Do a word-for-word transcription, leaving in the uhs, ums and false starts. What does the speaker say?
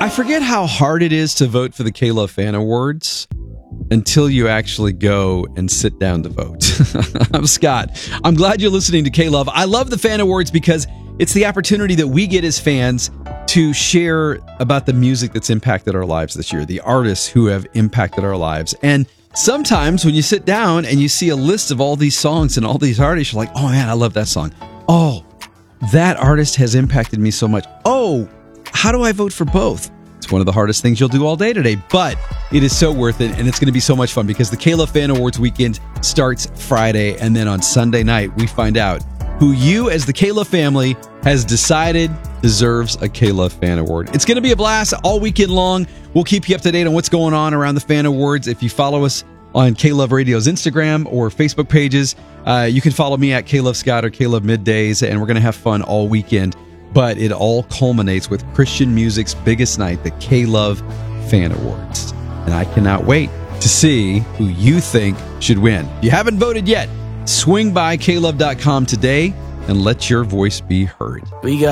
I forget how hard it is to vote for the K-Love Fan Awards until you actually go and sit down to vote. I'm Scott. I'm glad you're listening to K-Love. I love the Fan Awards because it's the opportunity that we get as fans to share about the music that's impacted our lives this year, the artists who have impacted our lives. And sometimes when you sit down and you see a list of all these songs and all these artists, you're like, oh man, I love that song. Oh, that artist has impacted me so much. Oh, how do I vote for both? It's one of the hardest things you'll do all day today, but it is so worth it, and it's going to be so much fun because the K-Love Fan Awards weekend starts Friday, and then on Sunday night, we find out who you, as the K-Love family, has decided deserves a K-Love Fan Award. It's going to be a blast all weekend long. We'll keep you up to date on what's going on around the Fan Awards. If you follow us on K-Love Radio's Instagram or Facebook pages, uh, you can follow me at K-Love Scott or K-Love Middays, and we're going to have fun all weekend. But it all culminates with Christian music's biggest night, the K-Love Fan Awards. And I cannot wait to see who you think should win. If you haven't voted yet, swing by K love dot com today and let your voice be heard. We got